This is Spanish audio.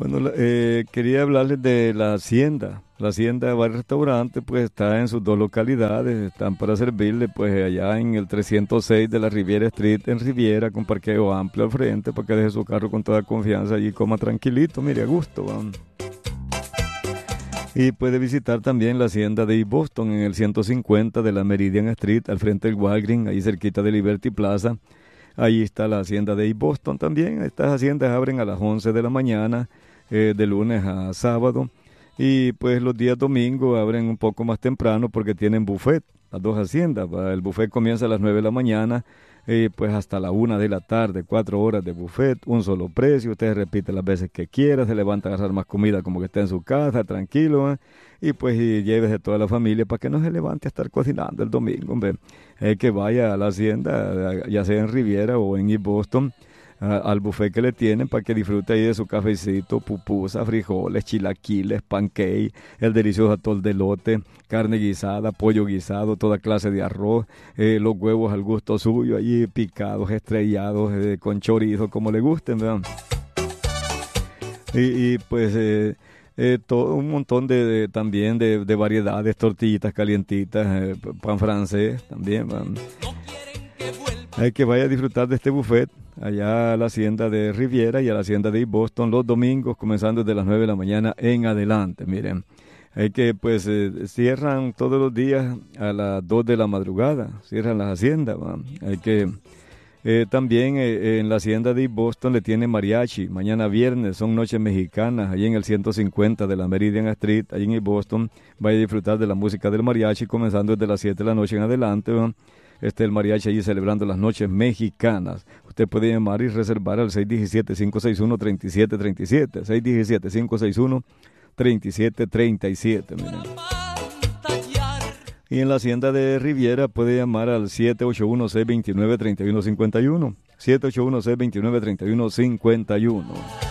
Bueno, quería hablarles de la hacienda. La hacienda Bar Restaurante pues está en sus dos localidades, están para servirle pues allá en el 306 de la Riviera Street en Riviera con parqueo amplio al frente para que deje su carro con toda confianza allí y coma tranquilito, mire a gusto. Y puede visitar también la hacienda de East Boston en el 150 de la Meridian Street al frente del Walgreens, ahí cerquita de Liberty Plaza. Ahí está la hacienda de East Boston también. Estas haciendas abren a las 11 de la mañana, de lunes a sábado. Y pues los días domingos abren un poco más temprano porque tienen buffet, las dos haciendas. El buffet comienza a las 9 de la mañana, pues hasta la 1 de la tarde, 4 horas de buffet, un solo precio. Usted repite las veces que quiera, se levanta a agarrar más comida como que está en su casa, tranquilo. Y pues llévese toda la familia para que no se levante a estar cocinando el domingo, hombre. Que vaya a la hacienda, ya sea en Riviera o en East Boston, al buffet que le tienen para que disfrute ahí de su cafecito, pupusa, frijoles, chilaquiles, pancake, el delicioso atol de elote, carne guisada, pollo guisado, toda clase de arroz, los huevos al gusto suyo, allí picados, estrellados, con chorizo, como le gusten, ¿verdad? Pues todo un montón también de variedades, tortillitas calientitas, pan francés también, ¿verdad? Hay que vaya a disfrutar de este buffet allá a la hacienda de Riviera y a la hacienda de East Boston los domingos, comenzando desde las 9 de la mañana en adelante. Miren, hay que pues cierran todos los días a las 2 de la madrugada, cierran las haciendas, ¿va? Hay que también en la hacienda de East Boston le tiene mariachi. Mañana viernes son noches mexicanas, ahí en el 150 de la Meridian Street, ahí en East Boston. Vaya a disfrutar de la música del mariachi, comenzando desde las 7 de la noche en adelante, ¿va? El mariachi allí celebrando las noches mexicanas. Usted puede llamar y reservar al 617-561-3737. 617-561-3737. Miren. Y en la hacienda de Riviera puede llamar al 781-629-3151. 781-629-3151.